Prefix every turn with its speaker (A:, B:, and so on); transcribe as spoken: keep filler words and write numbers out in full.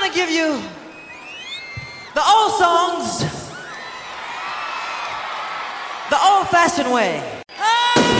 A: gonna give you the old songs the old-fashioned way.